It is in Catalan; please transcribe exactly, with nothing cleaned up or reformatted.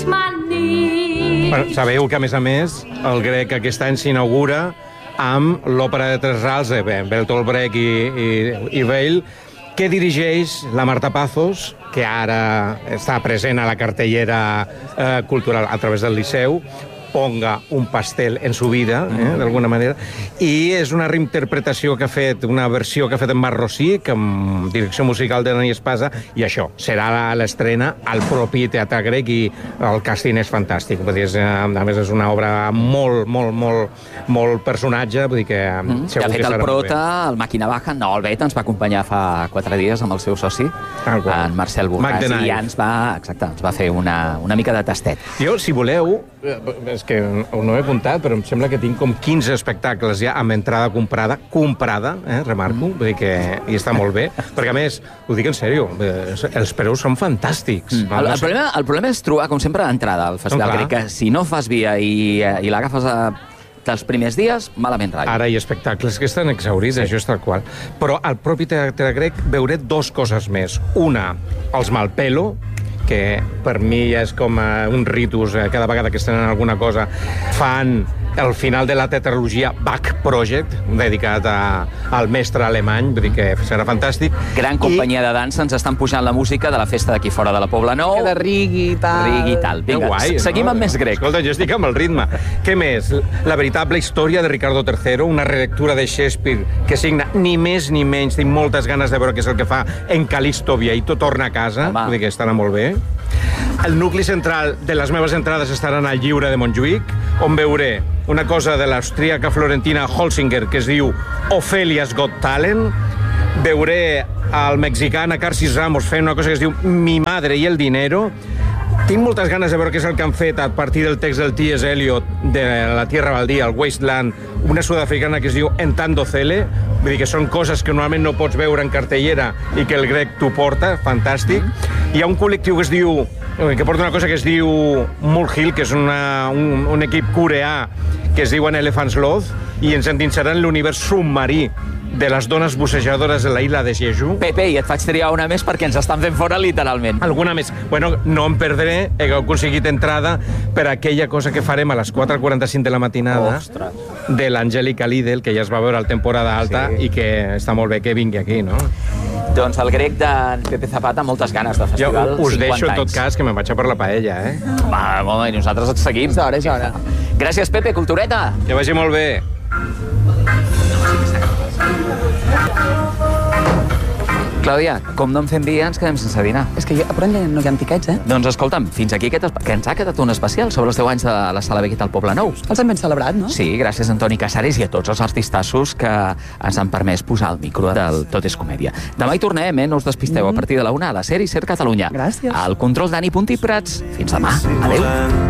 Bueno, sabeu que, a més a més, el grec aquest any s'inaugura amb l'òpera de Tres Rals de Bertolt Brecht i, i, i Weil, que dirigeix la Marta Pazos, que ara està present a la cartellera eh, cultural a través del Liceu, Ponga un pastel en su vida, eh, d'alguna manera, i és una reinterpretació que ha fet, una versió que ha fet en Marc Rosich, amb direcció musical de Dani Espasa, i això, serà l'estrena al propi Teatre Grec, i el càsting és fantàstic. Vull dir, és, a més, és una obra molt, molt, molt, molt personatge, vull dir que mm. segur que ha fet que serà el prota, el Màquina Baja, no, el Bet ens va acompanyar fa quatre dies amb el seu soci, en Marcel Borràs, i ja ens va, exacte, ens va fer una, una mica de tastet. Jo, si voleu, és que no he apuntat, però em sembla que tinc com quinze espectacles ja amb entrada comprada, comprada, eh, remarco, vull dir que i està molt bé, perquè a més, ho dic en sèrio, els preus són fantàstics. Mm. El, el, problema, el problema és trobar, com sempre, l'entrada al Festival Grec, que si no fas via i, i l'agafes a dels primers dies, malament ratlla. Ara hi ha espectacles que estan exhaurits, sí. Això és tal qual. Però al propi Teatre Grec veuré dos coses més. Una, els Malpelo, que per mi ja és com un ritus, cada vegada que estan en alguna cosa fan el final de la tetralogia Bach Project, dedicat a, al mestre alemany, vull dir que serà fantàstic. Gran companyia I... de dansa, ens estan pujant la música de la festa d'aquí fora de la Pobla Nou. Que de Rigui i tal. Rigui i tal. Vinga, guai, seguim no? amb més grec. Escolta, jo estic amb el ritme. Què més? La veritable història de Ricardo tercero, una relectura de Shakespeare que signa ni més ni menys, tinc moltes ganes de veure què és el que fa en Calisto Vieito, torna a casa, Home. vull dir que estarà molt bé. El nucli central de les meves entrades estaran al Lliure de Montjuïc, on veuré una cosa de l'austríaca florentina Holzinger que es diu Ophelia's Got Talent, veuré al mexicà Carcis Ramos fent una cosa que es diu Mi madre y el dinero. Tinc moltes ganes de veure què és el que han fet a partir del text del T S Eliot de La Tierra Baldía, el Wasteland, una sud-africana que es diu Entando Cele, vull dir que són coses que normalment no pots veure en cartellera i que el grec t'ho porta, fantàstic. Hi ha un col·lectiu que es diu, que porta una cosa que es diu Mulhill, que és una, un, un equip coreà que es diuen Elephant's Loath, i ens endinsaran l'univers submarí de les dones bussejadores de la illa de Jeju. Pepe, i et faig triar una més perquè ens estan fent fora literalment. Alguna més. Bueno, no em perdré, he aconseguit entrada per aquella cosa que farem a les quatre quaranta-cinc de la matinada. Ostres. De l'Angélica Lidl, que ja es va veure al temporada alta, sí. I que està molt bé que vingui aquí, no? Doncs el grec d'en Pepe Zapata, moltes ganes de festival. Jo us deixo, en tot cas, que me'n vaig a per la paella, eh? Va, molt bé, i nosaltres et seguim. És hora, és hora. Gràcies, Pepe, cultureta. Que vagi molt bé. Clàudia, com no em fem dia, ens quedem sense dinar. És que jo, però no hi ha tiquets, eh? Doncs escolta'm, fins aquí aquest que ens ha quedat un especial sobre els deu anys de la Sala Beguet al Poble Nou. Els hem ben celebrat, no? Sí, gràcies a Antoni Casares i a tots els artistassos que ens han permès posar el micro del Tot és Comèdia. Demà hi tornem, eh? No us despisteu, mm. a partir de la una a la sèrie Ser Catalunya. Gràcies. Al control Dani Puntí Prats. Fins demà. Adéu.